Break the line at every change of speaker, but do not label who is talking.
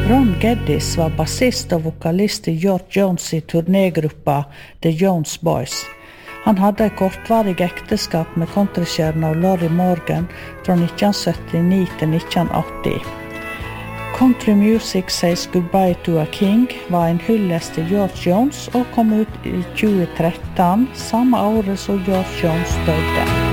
Ron Geddes var bassist og vokalist i George Jones i turnégruppa The Jones Boys. Han hadde et kortvarig ekteskap med countrystjerna Lorrie Morgan fra 1979 til 1980. Country Music Says Goodbye to a King var en hyllest til George Jones og kom ut i 2013, samme året som George Jones døde.